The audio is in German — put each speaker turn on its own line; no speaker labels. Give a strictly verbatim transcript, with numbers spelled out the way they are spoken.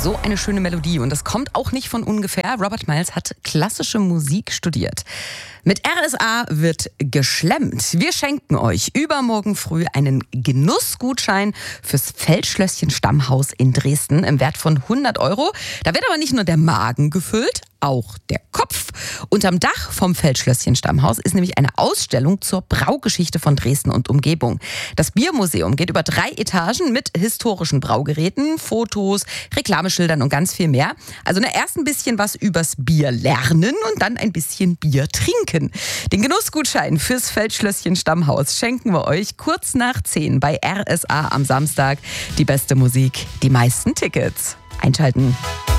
So eine schöne Melodie und das kommt auch nicht von ungefähr. Robert Miles hat klassische Musik studiert. Mit R S A wird geschlemmt. Wir schenken euch übermorgen früh einen Genussgutschein fürs Feldschlösschen Stammhaus in Dresden im Wert von hundert Euro. Da wird aber nicht nur der Magen gefüllt, auch der Kopf. Unterm Dach vom Feldschlösschen Stammhaus ist nämlich eine Ausstellung zur Braugeschichte von Dresden und Umgebung. Das Biermuseum geht über drei Etagen mit historischen Braugeräten, Fotos, Reklameschildern und ganz viel mehr. Also ne, erst ein bisschen was übers Bier lernen und dann ein bisschen Bier trinken. Den Genussgutschein fürs Feldschlösschen Stammhaus schenken wir euch kurz nach zehn bei R S A am Samstag. Die beste Musik, die meisten Tickets. Einschalten.